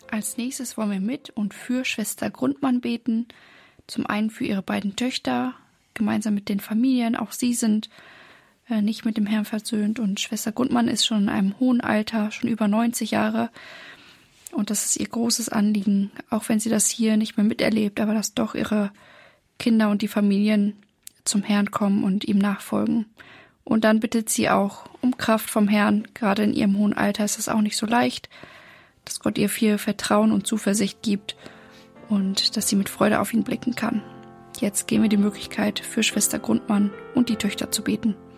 Als nächstes wollen wir mit und für Schwester Grundmann beten. Zum einen für ihre beiden Töchter, gemeinsam mit den Familien. Auch sie sind nicht mit dem Herrn versöhnt. Und Schwester Grundmann ist schon in einem hohen Alter, schon über 90 Jahre. Und das ist ihr großes Anliegen, auch wenn sie das hier nicht mehr miterlebt, aber dass doch ihre Kinder und die Familien zum Herrn kommen und ihm nachfolgen. Und dann bittet sie auch um Kraft vom Herrn. Gerade in ihrem hohen Alter ist es auch nicht so leicht, dass Gott ihr viel Vertrauen und Zuversicht gibt und dass sie mit Freude auf ihn blicken kann. Jetzt geben wir die Möglichkeit, für Schwester Grundmann und die Töchter zu beten.